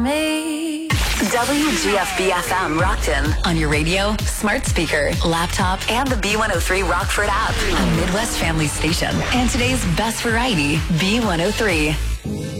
Me. WGFB-FM Rockton on your radio, smart speaker, laptop, and the B103 Rockford app. A Midwest family station. And today's best variety, B103.